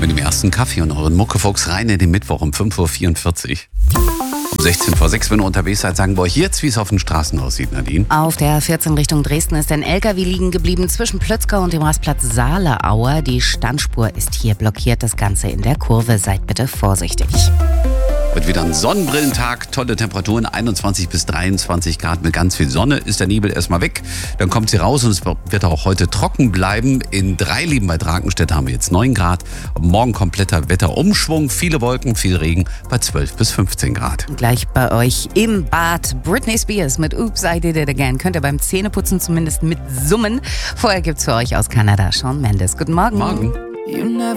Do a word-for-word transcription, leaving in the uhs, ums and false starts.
Mit dem ersten Kaffee und euren Muckefuchs rein in den Mittwoch um fünf Uhr vierundvierzig. Um sechzehn vor sechs, wenn ihr unterwegs seid, sagen wir euch jetzt, wie es auf den Straßen aussieht, Nadine. Auf der vierzehn Richtung Dresden ist ein L K W liegen geblieben zwischen Plötzkau und dem Rastplatz Saaleauer. Die Standspur ist hier blockiert, das Ganze in der Kurve. Seid bitte vorsichtig. Wird wieder ein Sonnenbrillentag, tolle Temperaturen, einundzwanzig bis dreiundzwanzig Grad mit ganz viel Sonne. Ist der Nebel erstmal weg, dann kommt sie raus und es wird auch heute trocken bleiben. In Dreilieben bei Drakenstedt haben wir jetzt neun Grad. Und morgen kompletter Wetterumschwung, viele Wolken, viel Regen bei zwölf bis fünfzehn Grad. Gleich bei euch im Bad Britney Spears mit Oops, I Did It Again. Könnt ihr beim Zähneputzen zumindest mit summen. Vorher gibt's für euch aus Kanada Shawn Mendes. Guten Morgen. Morgen.